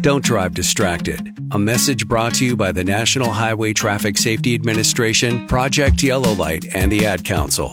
Don't drive distracted. A message brought to you by the National Highway Traffic Safety Administration, Project Yellow Light, and the Ad Council.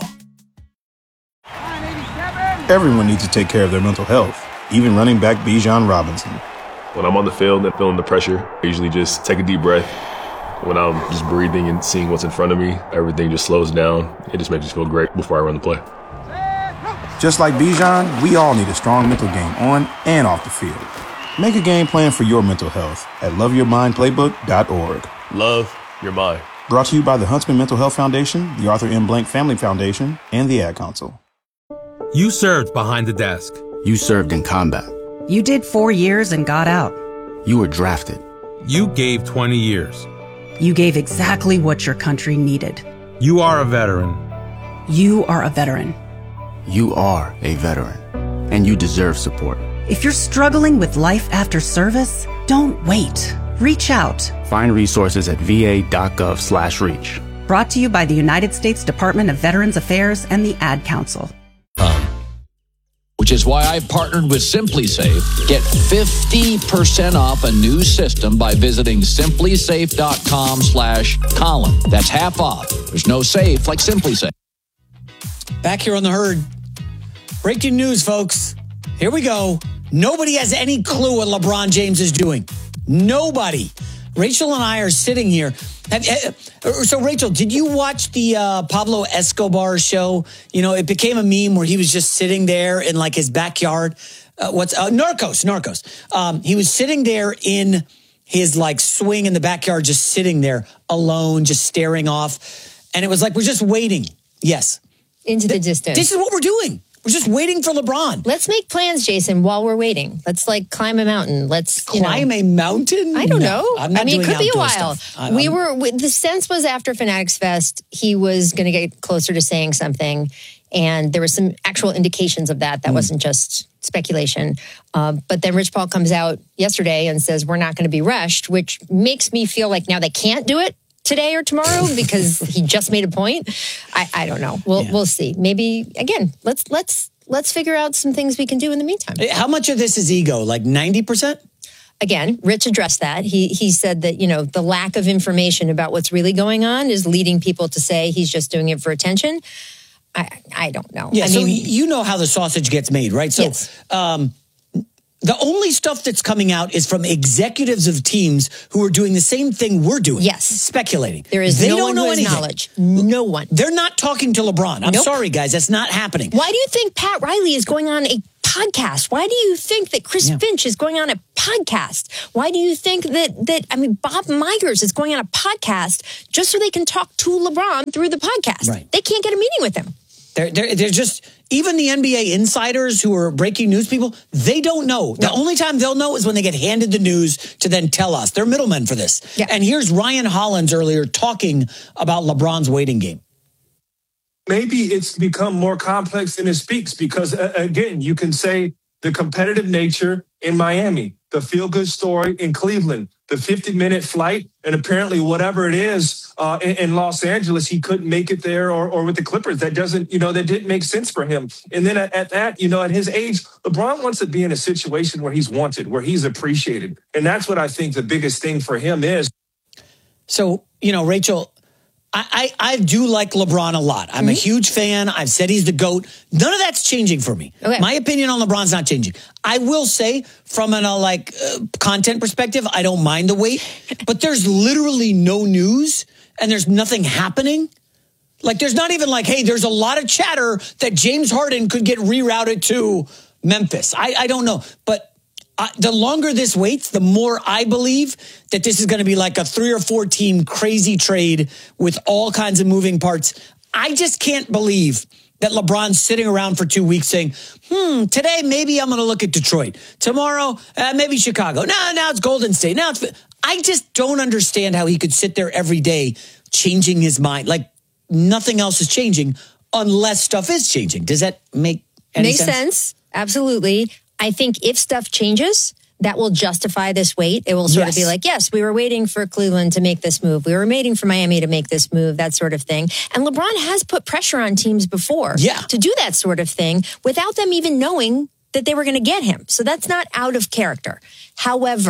Everyone needs to take care of their mental health, even running back Bijan Robinson. When I'm on the field and feeling the pressure, I usually just take a deep breath. When I'm just breathing and seeing what's in front of me, everything just slows down. It just makes me feel great before I run the play. Just like Bijan, we all need a strong mental game on and off the field. Make a game plan for your mental health at loveyourmindplaybook.org. Love your mind. Brought to you by the Huntsman Mental Health Foundation, the Arthur M. Blank Family Foundation, and the Ad Council. You served behind the desk. You served in combat. You did 4 years and got out. You were drafted. You gave 20 years. You gave exactly what your country needed. You are a veteran. You are a veteran. You are a veteran, and you deserve support. If you're struggling with life after service, don't wait. Reach out. Find resources at va.gov/reach. Brought to you by the United States Department of Veterans Affairs and the Ad Council. Which is why I've partnered with SimpliSafe. Get 50% off a new system by visiting simplysafe.com/Colin. That's half off. There's no safe like SimpliSafe. Back here on the herd. Breaking news, folks. Here we go. Nobody has any clue what LeBron James is doing. Nobody. Rachel and I are sitting here. So, Rachel, did you watch the Pablo Escobar show? You know, it became a meme where he was just sitting there in like his backyard. Narcos. He was sitting there in his like swing in the backyard, just sitting there alone, just staring off. And it was like, we're just waiting. Yes. Into the distance. This is what we're doing. We're just waiting for LeBron. Let's make plans, Jason, while we're waiting. Let's like climb a mountain. Let's climb a mountain. I don't know. It could be a while. The sense was after Fanatics Fest, he was going to get closer to saying something, and there were some actual indications of that. That wasn't just speculation. But then Rich Paul comes out yesterday and says we're not going to be rushed, which makes me feel like now they can't do it today or tomorrow because he just made a point. I don't know. We'll see. Maybe again, let's figure out some things we can do in the meantime. How much of this is ego? Like 90%? Again, Rich addressed that. He said that, the lack of information about what's really going on is leading people to say he's just doing it for attention. I don't know. Yeah, so you know how the sausage gets made, right? So yes. The only stuff that's coming out is from executives of teams who are doing the same thing we're doing. Yes. Speculating. There is no one who has knowledge. No one. They're not talking to LeBron. I'm Nope. sorry, guys. That's not happening. Why do you think Pat Riley is going on a podcast? Why do you think that Chris Finch is going on a podcast? Why do you think that Bob Myers is going on a podcast just so they can talk to LeBron through the podcast? Right. They can't get a meeting with him. They're just, even the NBA insiders who are breaking news people, they don't know. The only time they'll know is when they get handed the news to then tell us. They're middlemen for this. Yeah. And here's Ryan Hollins earlier talking about LeBron's waiting game. Maybe it's become more complex than it speaks because, again, you can say the competitive nature in Miami, the feel-good story in Cleveland, the 50-minute flight, and apparently whatever it is in Los Angeles, he couldn't make it there or with the Clippers. That didn't make sense for him. And then at that, at his age, LeBron wants to be in a situation where he's wanted, where he's appreciated. And that's what I think the biggest thing for him is. So, Rachel, I do like LeBron a lot. I'm a huge fan. I've said he's the GOAT. None of that's changing for me. Okay. My opinion on LeBron's not changing. I will say from an content perspective, I don't mind the wait, but there's literally no news and there's nothing happening. Like there's not even hey, there's a lot of chatter that James Harden could get rerouted to Memphis. I don't know, but the longer this waits, the more I believe that this is going to be like a 3 or 4 team crazy trade with all kinds of moving parts. I just can't believe that LeBron's sitting around for 2 weeks saying, today maybe I'm going to look at Detroit. Tomorrow, maybe Chicago. Now it's Golden State. I just don't understand how he could sit there every day changing his mind. Like nothing else is changing unless stuff is changing. Does that make any sense? Makes sense. Absolutely. I think if stuff changes, that will justify this wait. It will sort of be like, yes, we were waiting for Cleveland to make this move. We were waiting for Miami to make this move, that sort of thing. And LeBron has put pressure on teams before to do that sort of thing without them even knowing that they were going to get him. So that's not out of character. However,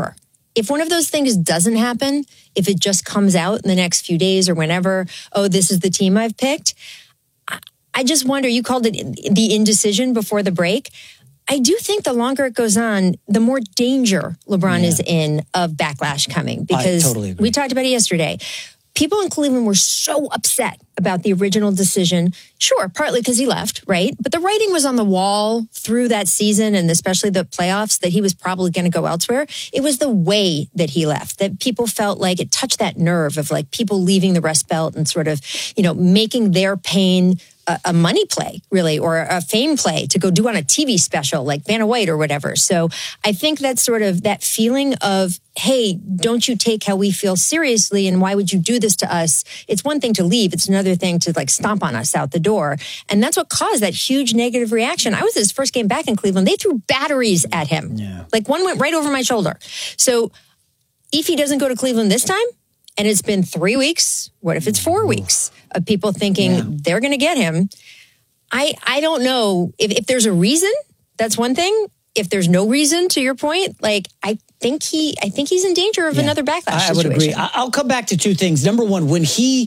if one of those things doesn't happen, if it just comes out in the next few days or whenever, oh, this is the team I've picked, I just wonder, you called it the indecision before the break. I do think the longer it goes on, the more danger LeBron is in of backlash coming. Because I totally agree. We talked about it yesterday. People in Cleveland were so upset about the original decision. Sure, partly because he left, right? But the writing was on the wall through that season and especially the playoffs that he was probably going to go elsewhere. It was the way that he left that people felt like it touched that nerve of like people leaving the Rust Belt and sort of, making their pain a money play, really, or a fame play to go do on a TV special like Vanna White or whatever. So I think that's sort of that feeling of, hey, don't you take how we feel seriously and why would you do this to us? It's one thing to leave. It's another thing to like stomp on us out the door. And that's what caused that huge negative reaction. I was at his first game back in Cleveland. They threw batteries at him. Yeah. Like one went right over my shoulder. So if he doesn't go to Cleveland this time, and it's been 3 weeks, what if it's 4 weeks of people thinking they're going to get him? I don't know. If there's a reason, that's one thing. If there's no reason, to your point, like I think he's in danger of another backlash situation. I would agree. I'll come back to two things. Number one, when he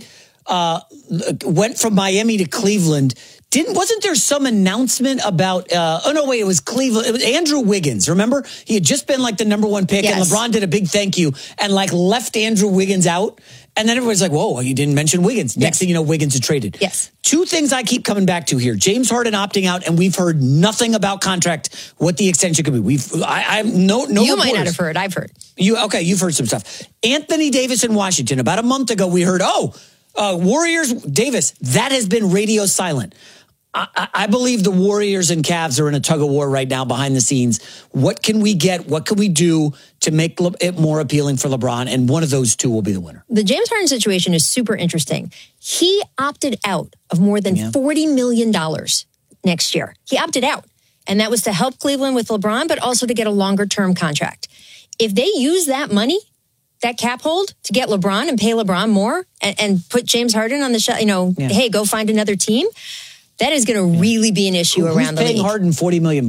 went from Miami to Cleveland, wasn't there some announcement about, it was Cleveland. It was Andrew Wiggins. Remember? He had just been like the number one pick and LeBron did a big thank you and like left Andrew Wiggins out. And then everybody's like, whoa, you didn't mention Wiggins. Next thing you know, Wiggins is traded. Yes. Two things I keep coming back to here. James Harden opting out, and we've heard nothing about contract, what the extension could be. No. You might not have heard. I've heard. You've heard some stuff. Anthony Davis in Washington. About a month ago, we heard, Warriors, Davis. That has been radio silent. I believe the Warriors and Cavs are in a tug of war right now behind the scenes. What can we get? What can we do to make it more appealing for LeBron? And one of those two will be the winner. The James Harden situation is super interesting. He opted out of more than $40 million next year. He opted out. And that was to help Cleveland with LeBron, but also to get a longer term contract. If they use that money, that cap hold to get LeBron and pay LeBron more and put James Harden on the show, hey, go find another team. That is going to really be an issue around the league. Who's paying Harden $40 million?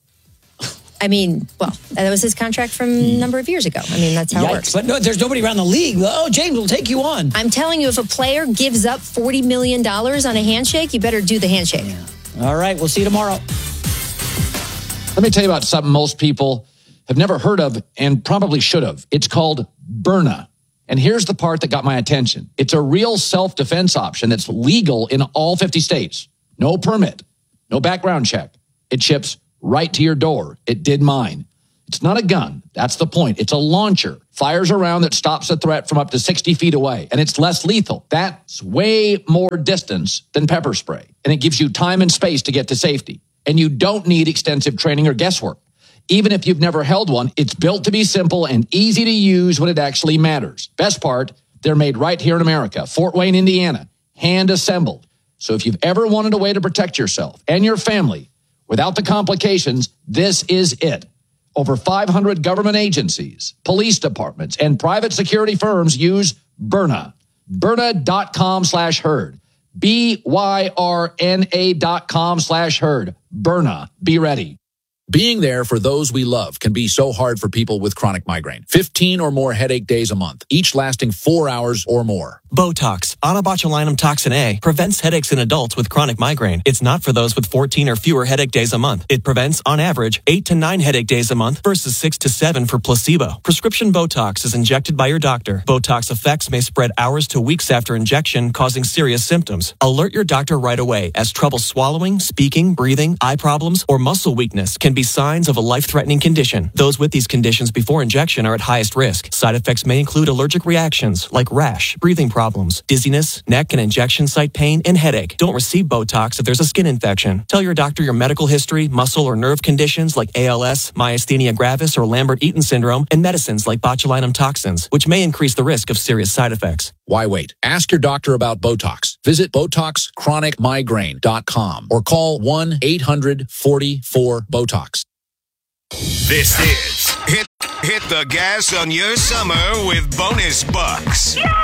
I mean, that was his contract from a number of years ago. I mean, that's how it works. But no, there's nobody around the league. Oh, James will take you on. I'm telling you, if a player gives up $40 million on a handshake, you better do the handshake. Yeah. All right, we'll see you tomorrow. Let me tell you about something most people have never heard of and probably should have. It's called Byrna. And here's the part that got my attention. It's a real self-defense option that's legal in all 50 states. No permit, no background check. It ships right to your door. It did mine. It's not a gun. That's the point. It's a launcher. Fires a round that stops a threat from up to 60 feet away. And it's less lethal. That's way more distance than pepper spray. And it gives you time and space to get to safety. And you don't need extensive training or guesswork. Even if you've never held one, it's built to be simple and easy to use when it actually matters. Best part, they're made right here in America, Fort Wayne, Indiana, hand assembled. So if you've ever wanted a way to protect yourself and your family without the complications, this is it. Over 500 government agencies, police departments, and private security firms use Byrna. Byrna.com/herd. BYRNA.com/herd. Byrna. Be ready. Being there for those we love can be so hard for people with chronic migraine. 15 or more headache days a month, each lasting 4 hours or more. Botox, onabotulinum toxin A, prevents headaches in adults with chronic migraine. It's not for those with 14 or fewer headache days a month. It prevents, on average, 8 to 9 headache days a month versus 6 to 7 for placebo. Prescription Botox is injected by your doctor. Botox effects may spread hours to weeks after injection, causing serious symptoms. Alert your doctor right away, as trouble swallowing, speaking, breathing, eye problems, or muscle weakness can be signs of a life-threatening condition. Those with these conditions before injection are at highest risk. Side effects may include allergic reactions like rash, breathing problems, dizziness, neck and injection site pain, and headache. Don't receive Botox if there's a skin infection. Tell your doctor your medical history, muscle or nerve conditions like ALS, myasthenia gravis, or Lambert-Eaton syndrome, and medicines like botulinum toxins, which may increase the risk of serious side effects. Why wait? Ask your doctor about Botox. Visit BotoxChronicMigraine.com or call 1-800-44-BOTOX. This is Hit the Gas on your summer with Bonus Bucks. Yeah!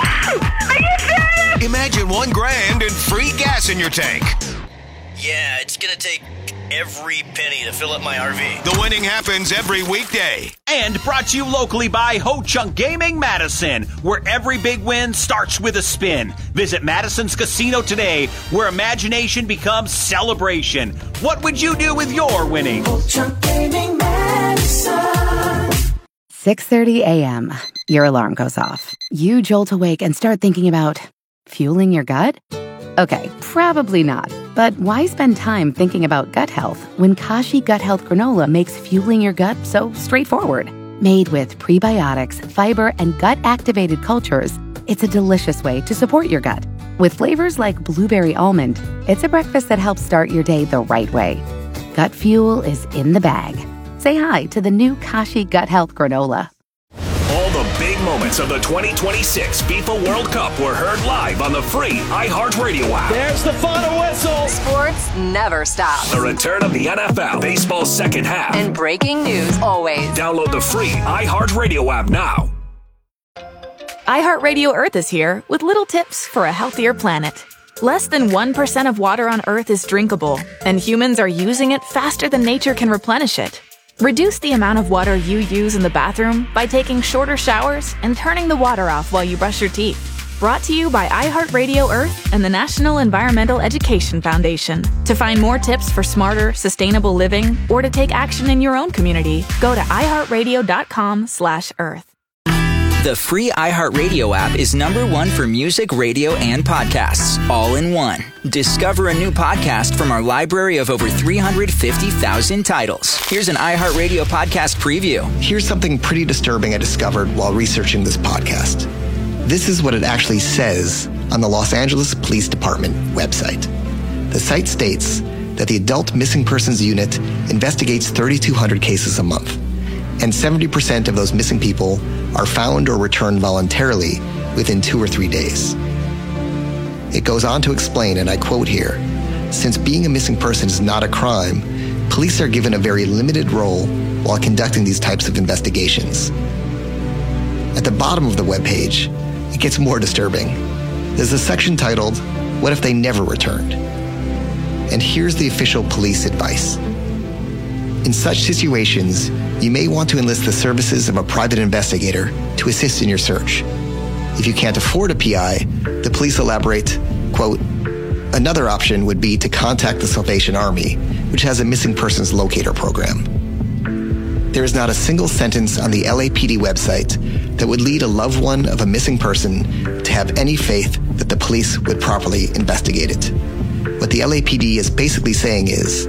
Are you serious? Imagine $1,000 and free gas in your tank. Yeah, it's going to take every penny to fill up my RV. The winning happens every weekday. And brought to you locally by Ho Chunk Gaming Madison, where every big win starts with a spin. Visit Madison's Casino today, where imagination becomes celebration. What would you do with your winnings? Ho Chunk Gaming Madison. 6:30 a.m. Your alarm goes off. You jolt awake and start thinking about fueling your gut? Okay, probably not. But why spend time thinking about gut health when Kashi Gut Health Granola makes fueling your gut so straightforward? Made with prebiotics, fiber, and gut-activated cultures, it's a delicious way to support your gut. With flavors like blueberry almond, it's a breakfast that helps start your day the right way. Gut fuel is in the bag. Say hi to the new Kashi Gut Health Granola. All the big moments of the 2026 FIFA World Cup were heard live on the free iHeartRadio app. There's the final whistle. Sports never stops. The return of the NFL, baseball's second half. And breaking news always. Download the free iHeartRadio app now. iHeartRadio Earth is here with little tips for a healthier planet. Less than 1% of water on Earth is drinkable, and humans are using it faster than nature can replenish it. Reduce the amount of water you use in the bathroom by taking shorter showers and turning the water off while you brush your teeth. Brought to you by iHeartRadio Earth and the National Environmental Education Foundation. To find more tips for smarter, sustainable living or to take action in your own community, go to iHeartRadio.com/Earth. The free iHeartRadio app is #1 for music, radio, and podcasts, all in one. Discover a new podcast from our library of over 350,000 titles. Here's an iHeartRadio podcast preview. Here's something pretty disturbing I discovered while researching this podcast. This is what it actually says on the Los Angeles Police Department website. The site states that the Adult Missing Persons Unit investigates 3,200 cases a month, and 70% of those missing people are found or returned voluntarily within 2 or 3 days. It goes on to explain, and I quote here, "Since being a missing person is not a crime, police are given a very limited role while conducting these types of investigations." At the bottom of the webpage, it gets more disturbing. There's a section titled, "What if they never returned?" And here's the official police advice. In such situations, you may want to enlist the services of a private investigator to assist in your search. If you can't afford a PI, the police elaborate, quote, "Another option would be to contact the Salvation Army, which has a missing persons locator program." There is not a single sentence on the LAPD website that would lead a loved one of a missing person to have any faith that the police would properly investigate it. What the LAPD is basically saying is,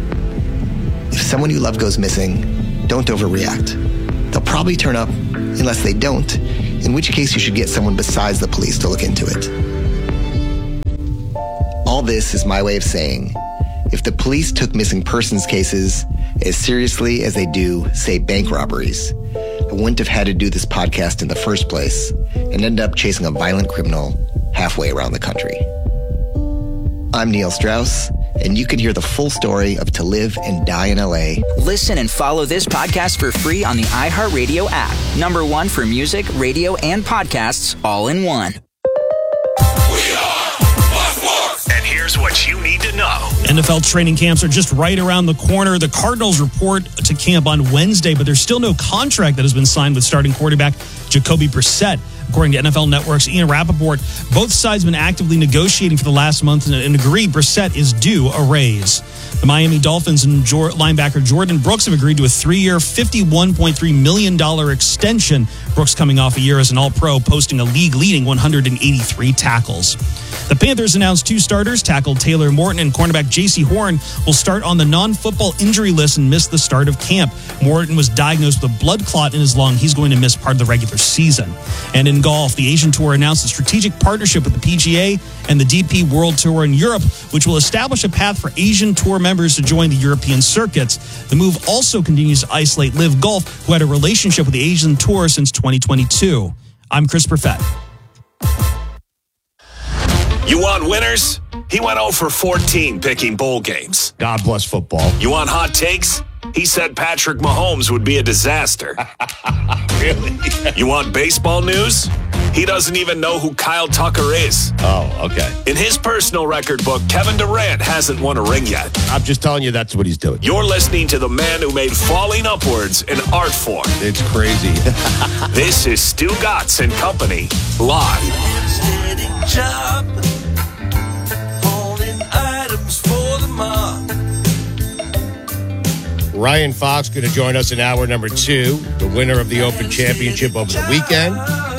if someone you love goes missing, don't overreact. They'll probably turn up unless they don't, in which case you should get someone besides the police to look into it. All this is my way of saying, if the police took missing persons cases as seriously as they do, say, bank robberies, I wouldn't have had to do this podcast in the first place and end up chasing a violent criminal halfway around the country. I'm Neil Strauss, and you can hear the full story of To Live and Die in LA. Listen and follow this podcast for free on the iHeartRadio app. #1 for music, radio, and podcasts, all in one. And here's what you need to know. NFL training camps are just right around the corner. The Cardinals report to camp on Wednesday, but there's still no contract that has been signed with starting quarterback Jacoby Brissett. According to NFL Network's Ian Rappaport, both sides have been actively negotiating for the last month and agree Brissett is due a raise. The Miami Dolphins and linebacker Jordan Brooks have agreed to a 3-year, $51.3 million extension. Brooks coming off a year as an All-Pro, posting a league-leading 183 tackles. The Panthers announced 2 starters. Tackle Taylor Morton and cornerback J.C. Horn will start on the non-football injury list and miss the start of camp. Morton was diagnosed with a blood clot in his lung. He's going to miss part of the regular season. And in golf, the Asian Tour announced a strategic partnership with the PGA and the DP World Tour in Europe, which will establish a path for Asian Tour members to join the European circuits. The move also continues to isolate Live Golf, who had a relationship with the Asian Tour since 2022. I'm Chris Perfett. You want winners? He went 0 for 14 picking bowl games. God bless football. You want hot takes? He said Patrick Mahomes would be a disaster. Really? You want baseball news? He doesn't even know who Kyle Tucker is. Oh, okay. In his personal record book, Kevin Durant hasn't won a ring yet. I'm just telling you that's what he's doing. You're listening to the man who made falling upwards an art form. It's crazy. This is Stu Gatz and Company, live. Job, holding items for the mob. Ryan Fox going to join us in hour number 2, the winner of the Open Championship over the weekend.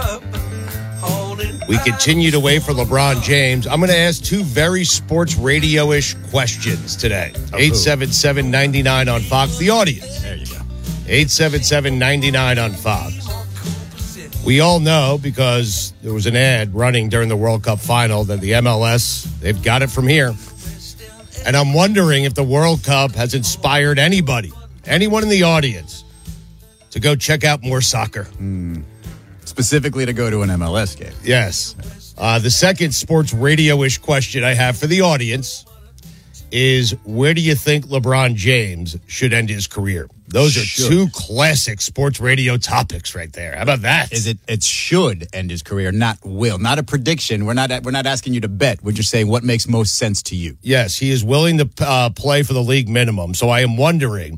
We continue to wait for LeBron James. I'm going to ask 2 very sports radio-ish questions today. 877-99 on Fox, the audience. There you go. 877-99 on Fox. We all know, because there was an ad running during the World Cup final, that the MLS, they've got it from here. And I'm wondering if the World Cup has inspired anyone in the audience, to go check out more soccer. Specifically to go to an MLS game. Yes. The second sports radio-ish question I have for the audience is, where do you think LeBron James should end his career? Those are 2 classic sports radio topics right there. How about that? It should end his career, not will. Not a prediction. We're not asking you to bet. We're just saying what makes most sense to you. Yes, he is willing to play for the league minimum. So I am wondering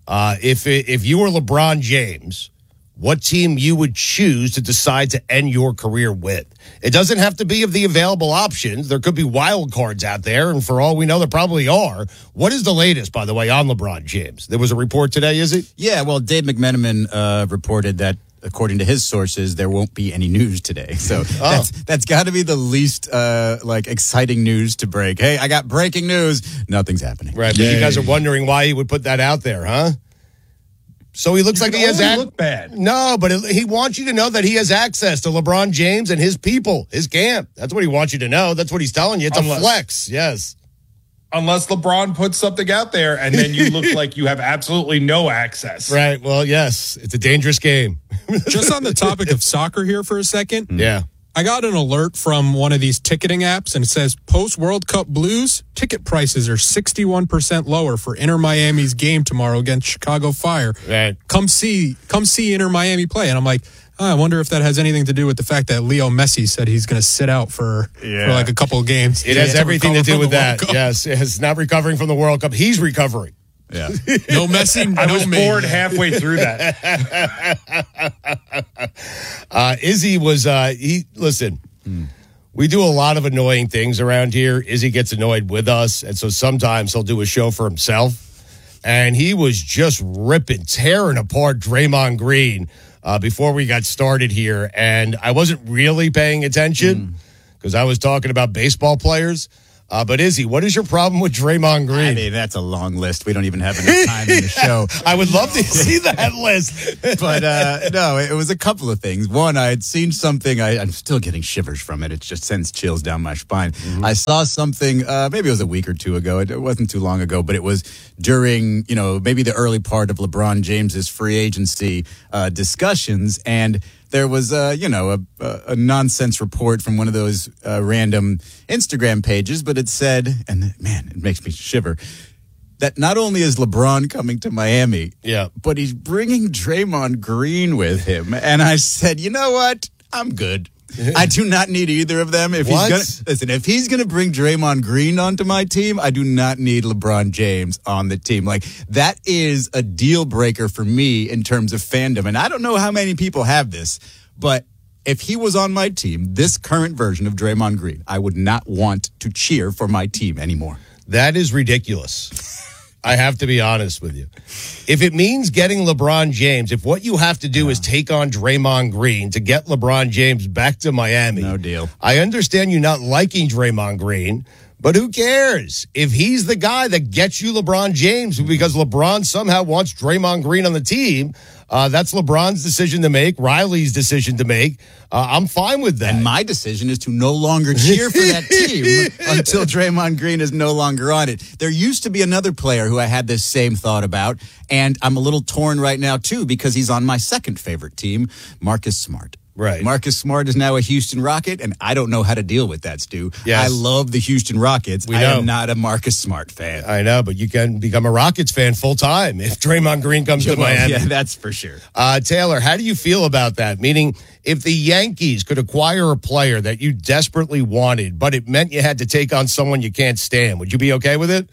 if you were LeBron James, what team you would choose to decide to end your career with. It doesn't have to be of the available options. There could be wild cards out there, and for all we know, there probably are. What is the latest, by the way, on LeBron James? There was a report today, is it? Yeah, well, Dave McMenamin reported that, according to his sources, there won't be any news today. So that's got to be the least exciting news to break. Hey, I got breaking news. Nothing's happening. Right, but you guys are wondering why he would put that out there, huh? So he looks like he has look bad. No, but he wants you to know that he has access to LeBron James and his people, his camp. That's what he wants you to know. That's what he's telling you. It's a flex. Yes. Unless LeBron puts something out there and then you look like you have absolutely no access. Right. Well, yes, it's a dangerous game. Just on the topic of soccer here for a second. Yeah. I got an alert from one of these ticketing apps, and it says post-World Cup Blues ticket prices are 61% lower for Inter Miami's game tomorrow against Chicago Fire. Right. Come see Inter Miami play. And I'm like, I wonder if that has anything to do with the fact that Leo Messi said he's going to sit out for like a couple of games. It has everything to do with that. Yes, it's not recovering from the World Cup. He's recovering. Yeah. No Messi, I was bored halfway through that. Izzy was, listen, we do a lot of annoying things around here. Izzy gets annoyed with us, and so sometimes he'll do a show for himself. And he was just tearing apart Draymond Green before we got started here. And I wasn't really paying attention because I was talking about baseball players. But Izzy, what is your problem with Draymond Green? I mean, that's a long list. We don't even have enough time in the show. I would love to see that list. But no, it was a couple of things. One, I had seen something. I'm still getting shivers from it. It just sends chills down my spine. I saw something, maybe it was a week or two ago. It wasn't too long ago, but it was during, maybe the early part of LeBron James's free agency discussions. And there was, a nonsense report from one of those random Instagram pages, but it said, and man, it makes me shiver, that not only is LeBron coming to Miami, but he's bringing Draymond Green with him. And I said, you know what? I'm good. I do not need either of them. If he's gonna bring Draymond Green onto my team, I do not need LeBron James on the team. Like, that is a deal breaker for me in terms of fandom. And I don't know how many people have this, but if he was on my team, this current version of Draymond Green, I would not want to cheer for my team anymore. That is ridiculous. I have to be honest with you. If it means getting LeBron James, if what you have to do is take on Draymond Green to get LeBron James back to Miami. No deal. I understand you not liking Draymond Green, but who cares? If he's the guy that gets you LeBron James because LeBron somehow wants Draymond Green on the team, that's LeBron's decision to make, Riley's decision to make. I'm fine with that. And my decision is to no longer cheer for that team until Draymond Green is no longer on it. There used to be another player who I had this same thought about, and I'm a little torn right now, too, because he's on my second favorite team, Marcus Smart. Right. Marcus Smart is now a Houston Rocket, and I don't know how to deal with that, Stu. Yes. I love the Houston Rockets. I am not a Marcus Smart fan. I know, but you can become a Rockets fan full time if Draymond Green comes to Miami. Yeah, that's for sure. Taylor, how do you feel about that? Meaning, if the Yankees could acquire a player that you desperately wanted, but it meant you had to take on someone you can't stand, would you be okay with it?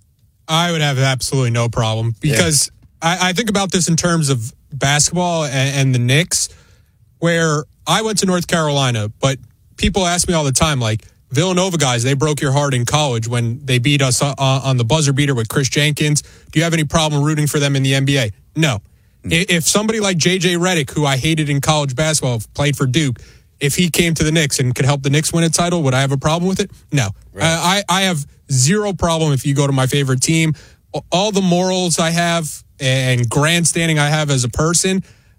I would have absolutely no problem because I think about this in terms of basketball and the Knicks, where I went to North Carolina, but people ask me all the time, like, Villanova guys, they broke your heart in college when they beat us on the buzzer beater with Chris Jenkins. Do you have any problem rooting for them in the NBA? No. If somebody like J.J. Redick, who I hated in college basketball, played for Duke, if he came to the Knicks and could help the Knicks win a title, would I have a problem with it? No. Right. I have zero problem if you go to my favorite team. All the morals I have and grandstanding I have as a person,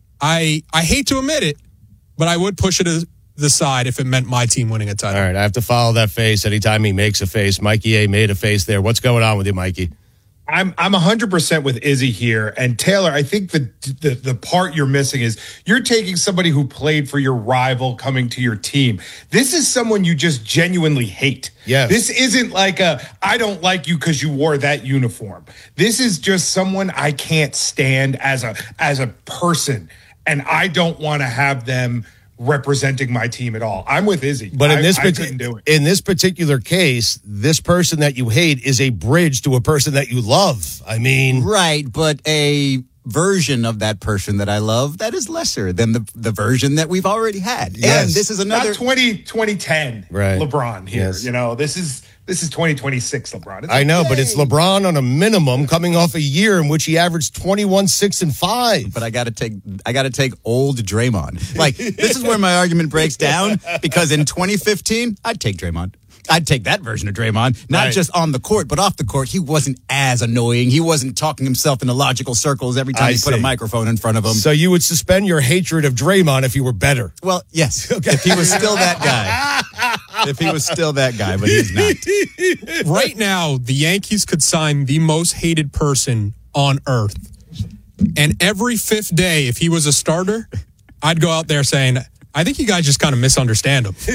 I hate to admit it, but I would push it to the side if it meant my team winning a title. All right, I have to follow that face anytime he makes a face. Mikey A made a face there. What's going on with you, Mikey? I'm 100% with Izzy here. And Taylor, I think the part you're missing is you're taking somebody who played for your rival coming to your team. This is someone you just genuinely hate. Yes. This isn't like I don't like you because you wore that uniform. This is just someone I can't stand as a person. And I don't want to have them representing my team at all. I'm with Izzy. But I couldn't do it. In this particular case, this person that you hate is a bridge to a person that you love. I mean, right, but a version of that person that I love that is lesser than the version that we've already had. Yes. And this is another Not 2010 right. LeBron here. Yes. You know, this is 2026 LeBron. It's I know, okay. but it's LeBron on a minimum coming off a year in which he averaged 21, 6, and 5. But I got to take old Draymond. Like, this is where my argument breaks down, because in 2015, I'd take Draymond. I'd take that version of Draymond, not just on the court, but off the court. He wasn't as annoying. He wasn't talking himself into logical circles every time you put a microphone in front of him. So you would suspend your hatred of Draymond if he were better? Well, yes. Okay. If he was still that guy. If he was still that guy, but he's not. Right now, the Yankees could sign the most hated person on earth. And every fifth day, if he was a starter, I'd go out there saying, I think you guys just kind of misunderstand him.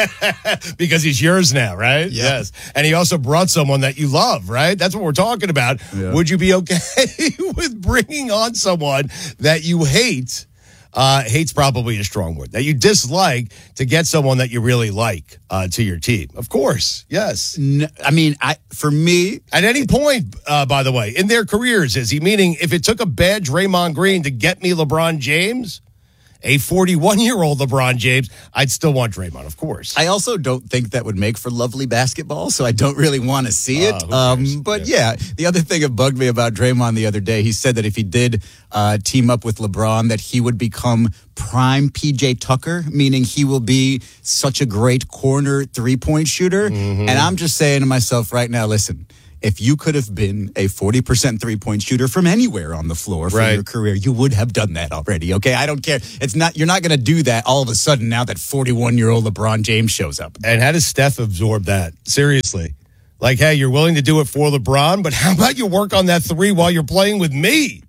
Because he's yours now, right? Yeah. Yes. And he also brought someone that you love, right? That's what we're talking about. Yeah. Would you be okay with bringing on someone that you hate? Hate's probably a strong word. That you dislike to get someone that you really like to your team. Of course. Yes. No, I mean, for me, at any point, by the way, in their careers, is he meaning if it took a bad Draymond Green to get me LeBron James, a 41-year-old LeBron James, I'd still want Draymond, of course. I also don't think that would make for lovely basketball, so I don't really want to see it. But yeah, the other thing that bugged me about Draymond the other day, he said that if he did team up with LeBron, that he would become prime PJ Tucker, meaning he will be such a great corner three-point shooter. Mm-hmm. And I'm just saying to myself right now, listen, if you could have been a 40% three-point shooter from anywhere on the floor for your career, you would have done that already, okay? I don't care. You're not going to do that all of a sudden now that 41-year-old LeBron James shows up. And how does Steph absorb that? Seriously. Like, hey, you're willing to do it for LeBron, but how about you work on that three while you're playing with me?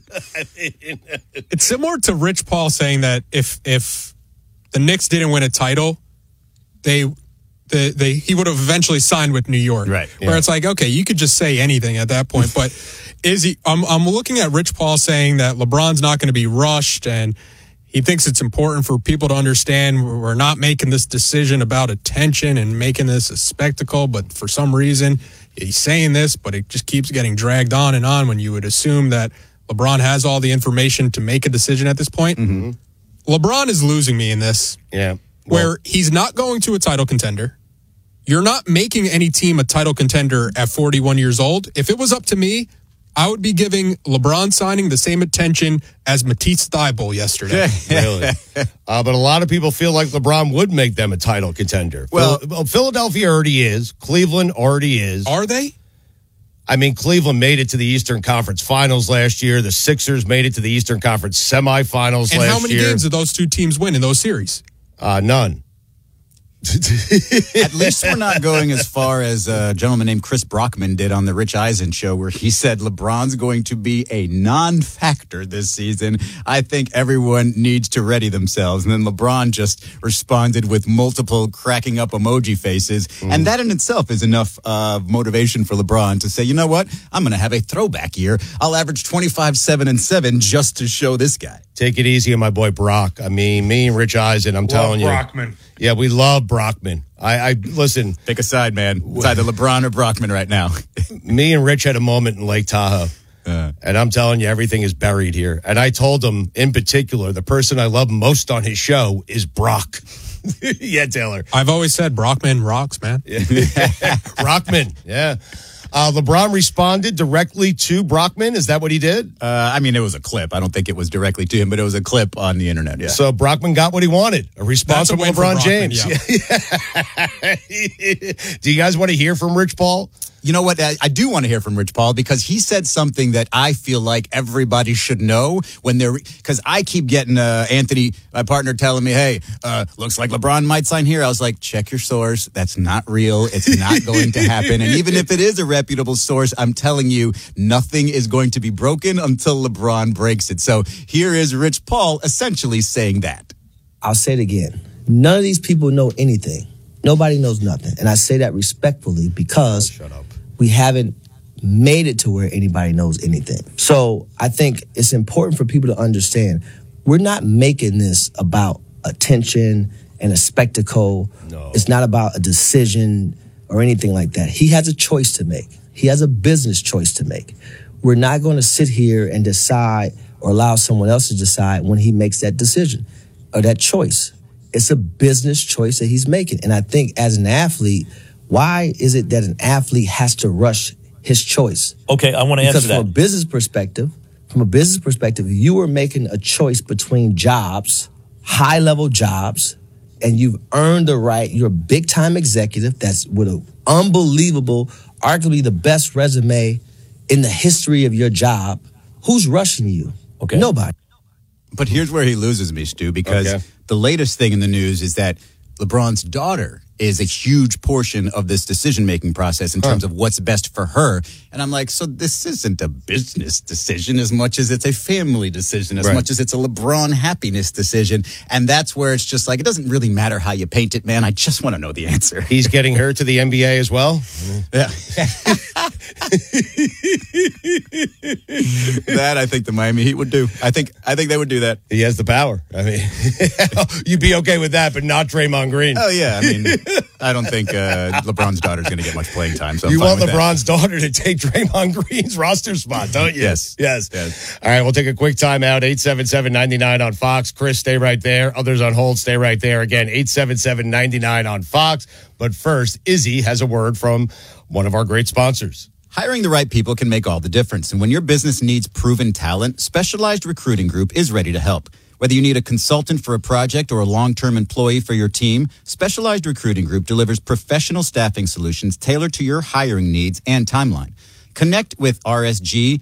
It's similar to Rich Paul saying that if the Knicks didn't win a title, he would have eventually signed with New York. Right. Yeah. Where it's like, okay, you could just say anything at that point. But I'm looking at Rich Paul saying that LeBron's not going to be rushed, and he thinks it's important for people to understand we're not making this decision about attention and making this a spectacle. But for some reason, he's saying this, but it just keeps getting dragged on and on when you would assume that LeBron has all the information to make a decision at this point. Mm-hmm. LeBron is losing me in this. Yeah. Where he's not going to a title contender. You're not making any team a title contender at 41 years old. If it was up to me, I would be giving LeBron signing the same attention as Matisse Thybulle yesterday. Really? But a lot of people feel like LeBron would make them a title contender. Well, Philadelphia already is. Cleveland already is. Are they? I mean, Cleveland made it to the Eastern Conference Finals last year. The Sixers made it to the Eastern Conference Semifinals last year. And how many games did those two teams win in those series? None. At least we're not going as far as a gentleman named Chris Brockman did on the Rich Eisen show, where he said LeBron's going to be a non-factor this season. I think everyone needs to ready themselves. And then LeBron just responded with multiple cracking up emoji faces. And that in itself is enough motivation for LeBron to say, you know what? I'm going to have a throwback year. I'll average 25, 7, and 7 just to show this guy. Take it easy on my boy Brock. I mean, me and Rich Eisen, I'm telling you. Brockman. Yeah, we love Brockman. I listen. Pick a side, man. It's either LeBron or Brockman right now. Me and Rich had a moment in Lake Tahoe. And I'm telling you, everything is buried here. And I told him, in particular, the person I love most on his show is Brock. Yeah, Taylor. I've always said Brockman rocks, man. Brockman, yeah. LeBron responded directly to Brockman. Is that what he did? I mean, it was a clip. I don't think it was directly to him, but it was a clip on the internet. Yeah. So Brockman got what he wanted. A response from LeBron James. Yeah. Do you guys want to hear from Rich Paul? You know what? I do want to hear from Rich Paul because he said something that I feel like everybody should know when they're, because I keep getting Anthony, my partner, telling me, hey, looks like LeBron might sign here. I was like, check your source. That's not real. It's not going to happen. And even if it is a reputable source, I'm telling you, nothing is going to be broken until LeBron breaks it. So here is Rich Paul essentially saying that. I'll say it again. None of these people know anything. Nobody knows nothing. And I say that respectfully because we haven't made it to where anybody knows anything. So I think it's important for people to understand we're not making this about attention and a spectacle. No. It's not about a decision or anything like that. He has a choice to make. He has a business choice to make. We're not going to sit here and decide or allow someone else to decide when he makes that decision or that choice. It's a business choice that he's making. And I think as an athlete, why is it that an athlete has to rush his choice? Okay, I want to answer that. Because from a business perspective, you are making a choice between jobs, high-level jobs, and you've earned the right. You're a big-time executive that's with an unbelievable, arguably the best resume in the history of your job. Who's rushing you? Okay. Nobody. But here's where he loses me, Stu, because the latest thing in the news is that LeBron's daughter is a huge portion of this decision-making process in terms of what's best for her. And I'm like, so this isn't a business decision as much as it's a family decision, as much as it's a LeBron happiness decision. And that's where it's just like, it doesn't really matter how you paint it, man. I just want to know the answer. He's getting her to the NBA as well? Yeah. That I think the Miami Heat would do. I think they would do that. He has the power. I mean, you'd be okay with that, but not Draymond Green. Oh, yeah. I mean, I don't think LeBron's daughter's going to get much playing time. So you want LeBron's daughter to take Draymond Green's roster spot, don't you? Yes. All right, we'll take a quick timeout. 877-99 on Fox. Chris, stay right there. Others on hold, stay right there. Again, 877-99 on Fox. But first, Izzy has a word from one of our great sponsors. Hiring the right people can make all the difference. And when your business needs proven talent, Specialized Recruiting Group is ready to help. Whether you need a consultant for a project or a long-term employee for your team, Specialized Recruiting Group delivers professional staffing solutions tailored to your hiring needs and timeline. Connect with SRG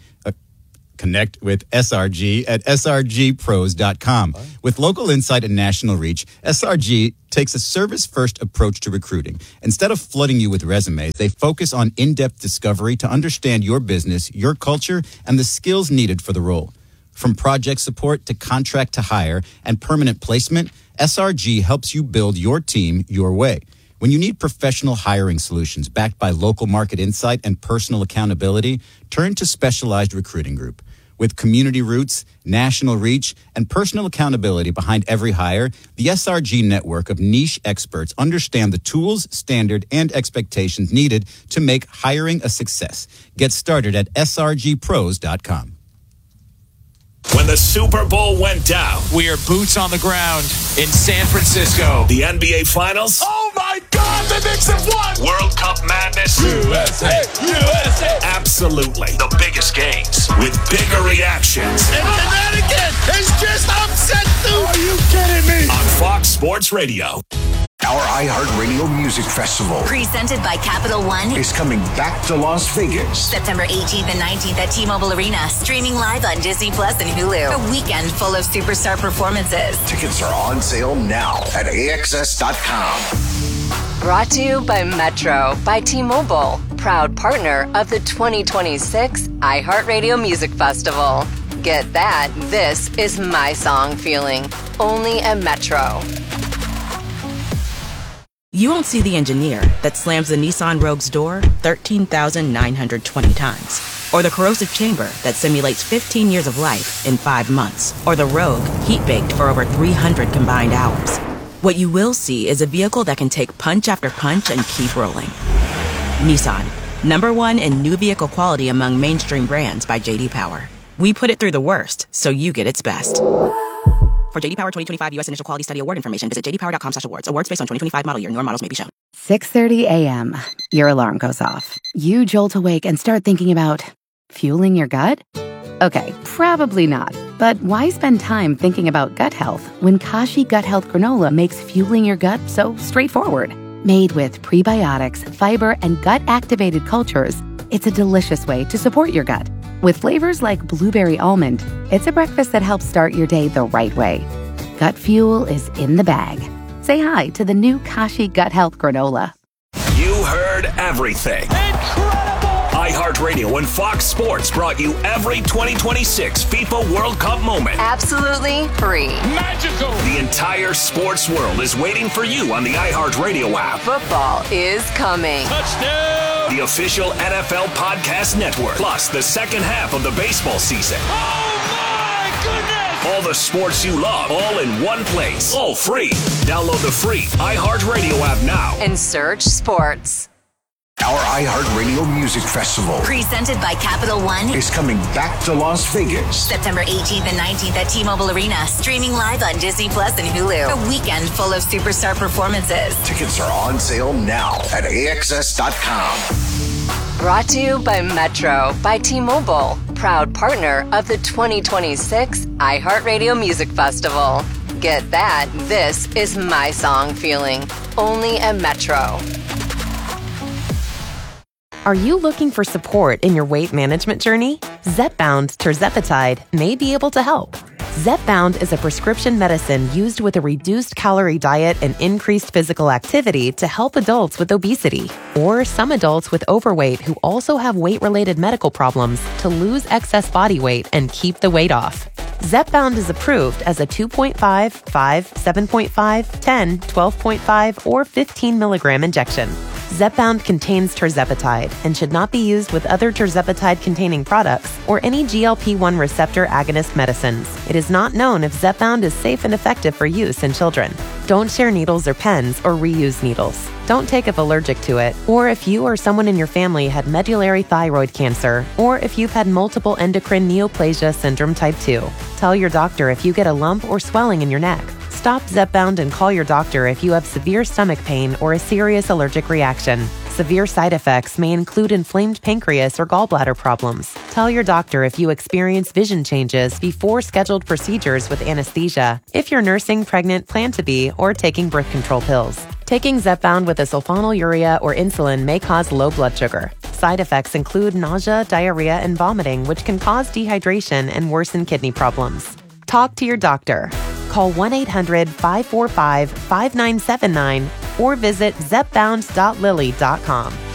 at srgpros.com. With local insight and national reach, SRG takes a service-first approach to recruiting. Instead of flooding you with resumes, they focus on in-depth discovery to understand your business, your culture, and the skills needed for the role. From project support to contract to hire and permanent placement, SRG helps you build your team your way. When you need professional hiring solutions backed by local market insight and personal accountability, turn to Specialized Recruiting Group. With community roots, national reach, and personal accountability behind every hire, the SRG network of niche experts understand the tools, standard, and expectations needed to make hiring a success. Get started at srgpros.com. When the Super Bowl went down, we are boots on the ground in San Francisco. The NBA Finals. Oh my God, the Knicks have won! World Cup madness. USA! USA! Absolutely. The biggest games with bigger reactions. And Connecticut has just upset Duke! Are you kidding me? On Fox Sports Radio. Our iHeartRadio Music Festival, presented by Capital One, is coming back to Las Vegas. September 18th and 19th at T-Mobile Arena. Streaming live on Disney Plus and Hulu. A weekend full of superstar performances. Tickets are on sale now at AXS.com. Brought to you by Metro by T-Mobile, proud partner of the 2026 iHeartRadio Music Festival. Get that, this is my song feeling, only at Metro. You won't see the engineer that slams the Nissan Rogue's door 13,920 times. Or the corrosive chamber that simulates 15 years of life in 5 months. Or the Rogue heat-baked for over 300 combined hours. What you will see is a vehicle that can take punch after punch and keep rolling. Nissan, #1 in new vehicle quality among mainstream brands by J.D. Power. We put it through the worst, so you get its best. For J.D. Power 2025 U.S. Initial Quality Study Award information, visit jdpower.com/awards. Awards based on 2025 model year. Newer models may be shown. 6:30 a.m. Your alarm goes off. You jolt awake and start thinking about fueling your gut? Okay, probably not. But why spend time thinking about gut health when Kashi Gut Health Granola makes fueling your gut so straightforward? Made with prebiotics, fiber, and gut-activated cultures, it's a delicious way to support your gut. With flavors like blueberry almond, it's a breakfast that helps start your day the right way. Gut fuel is in the bag. Say hi to the new Kashi Gut Health Granola. You heard everything. iHeartRadio and Fox Sports brought you every 2026 FIFA World Cup moment. Absolutely free. Magical. The entire sports world is waiting for you on the iHeartRadio app. Football is coming. Touchdown. The official NFL podcast network. Plus the second half of the baseball season. Oh my goodness. All the sports you love, all in one place. All free. Download the free iHeartRadio app now. And search sports. Our iHeartRadio Music Festival Presented by Capital One is coming back to Las Vegas. September 18th and 19th at T-Mobile Arena. Streaming live on Disney Plus and Hulu. A weekend full of superstar performances. Tickets are on sale now at AXS.com. Brought to you by Metro by T-Mobile, proud partner of the 2026 iHeartRadio Music Festival. Get that, this is my song feeling, only at Metro. Are you looking for support in your weight management journey? Zepbound tirzepatide may be able to help. Zepbound is a prescription medicine used with a reduced calorie diet and increased physical activity to help adults with obesity or some adults with overweight who also have weight-related medical problems to lose excess body weight and keep the weight off. Zepbound is approved as a 2.5, 5, 7.5, 10, 12.5, or 15 milligram injection. Zepbound contains tirzepatide and should not be used with other tirzepatide-containing products or any GLP-1 receptor agonist medicines. It is not known if Zepbound is safe and effective for use in children. Don't share needles or pens or reuse needles. Don't take if allergic to it, or if you or someone in your family had medullary thyroid cancer, or if you've had multiple endocrine neoplasia syndrome type 2. Tell your doctor if you get a lump or swelling in your neck. Stop Zepbound and call your doctor if you have severe stomach pain or a serious allergic reaction. Severe side effects may include inflamed pancreas or gallbladder problems. Tell your doctor if you experience vision changes before scheduled procedures with anesthesia, if you're nursing, pregnant, plan to be, or taking birth control pills. Taking Zepbound with a sulfonylurea or insulin may cause low blood sugar. Side effects include nausea, diarrhea, and vomiting, which can cause dehydration and worsen kidney problems. Talk to your doctor. Call 1-800-545-5979 or visit zepbound.lilly.com.